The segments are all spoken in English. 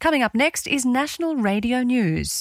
Coming up next is National Radio News.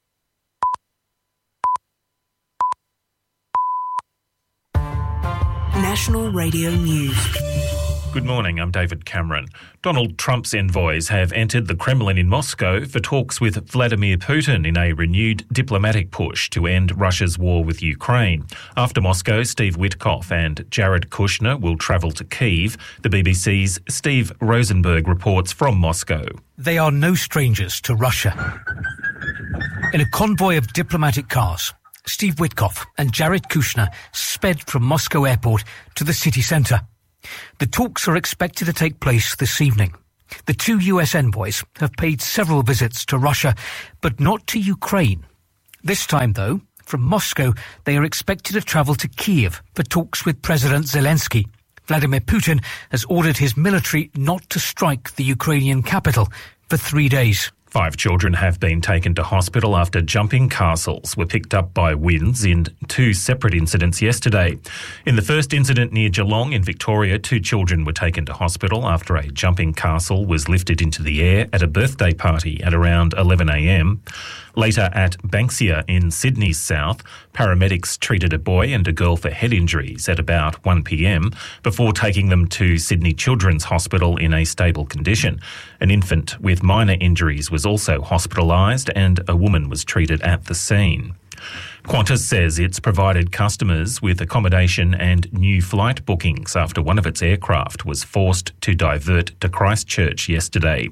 National Radio News. Good morning, I'm David Cameron. Donald Trump's envoys have entered the Kremlin in Moscow for talks with Vladimir Putin in a renewed diplomatic push to end Russia's war with Ukraine. After Moscow, Steve Witkoff and Jared Kushner will travel to Kyiv. The BBC's Steve Rosenberg reports from Moscow. They are no strangers to Russia. In a convoy of diplomatic cars, Steve Witkoff and Jared Kushner sped from Moscow airport to the city centre. The talks are expected to take place this evening. The two US envoys have paid several visits to Russia, but not to Ukraine. This time, though, from Moscow, they are expected to travel to Kyiv for talks with President Zelensky. Vladimir Putin has ordered his military not to strike the Ukrainian capital for 3 days. 5 children have been taken to hospital after jumping castles were picked up by winds in 2 separate incidents yesterday. In the first incident near Geelong in Victoria, 2 children were taken to hospital after a jumping castle was lifted into the air at a birthday party at around 11 a.m. Later at Banksia in Sydney's south, paramedics treated a boy and a girl for head injuries at about 1 p.m. before taking them to Sydney Children's Hospital in a stable condition. An infant with minor injuries was also hospitalised and a woman was treated at the scene. Qantas says it's provided customers with accommodation and new flight bookings after one of its aircraft was forced to divert to Christchurch yesterday.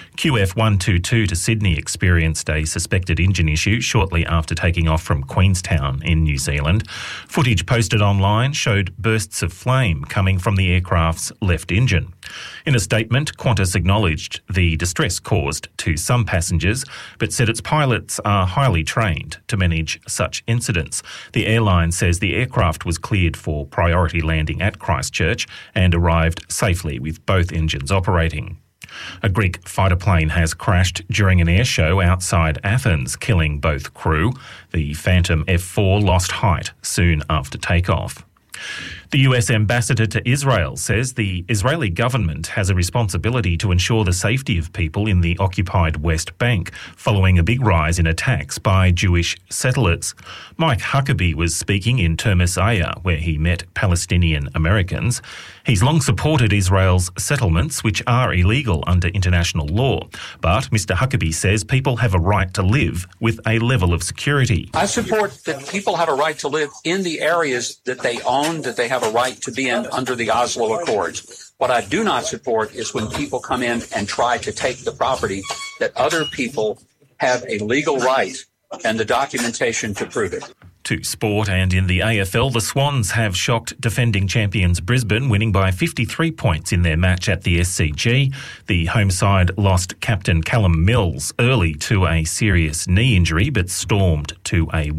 QF122 to Sydney experienced a suspected engine issue shortly after taking off from Queenstown in New Zealand. Footage posted online showed bursts of flame coming from the aircraft's left engine. In a statement, Qantas acknowledged the distress caused to some passengers, but said its pilots are highly trained to manage such incidents. The airline says the aircraft was cleared for priority landing at Christchurch and arrived safely with both engines operating. A Greek fighter plane has crashed during an air show outside Athens, killing both crew. The Phantom F4 lost height soon after takeoff. The US ambassador to Israel says the Israeli government has a responsibility to ensure the safety of people in the occupied West Bank following a big rise in attacks by Jewish settlers. Mike Huckabee was speaking in Termis Aya, where he met Palestinian Americans. He's long supported Israel's settlements, which are illegal under international law. But Mr. Huckabee says people have a right to live with a level of security. I support that people have a right to live in the areas that they own, that they have a right to be in under the Oslo Accords. What I do not support is when people come in and try to take the property that other people have a legal right and the documentation to prove it. To sport, and in the AFL, the Swans have shocked defending champions Brisbane, winning by 53 points in their match at the SCG. The home side lost captain Callum Mills early to a serious knee injury, but stormed to a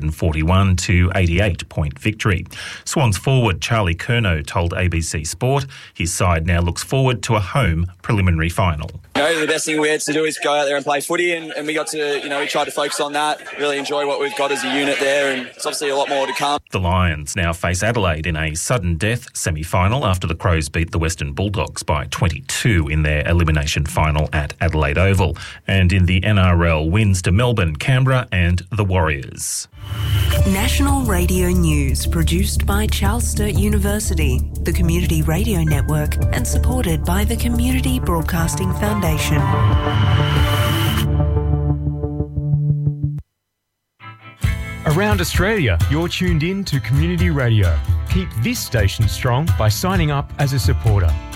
141 to 88 point victory. Swans forward Charlie Curnow told ABC Sport his side now looks forward to a home preliminary final. The best thing we had to do is go out there and play footy, and we got to, we tried to focus on that, really enjoy what we've got as a unit there, and it's obviously a lot more to come. The Lions now face Adelaide in a sudden death semi-final after the Crows beat the Western Bulldogs by 22 in their elimination final at Adelaide Oval. And in the NRL, wins to Melbourne, Canberra and the Warriors. National Radio News, produced by Charles Sturt University, the Community Radio Network, and supported by the Community Broadcasting Foundation. Around Australia, you're tuned in to Community Radio. Keep this station strong by signing up as a supporter.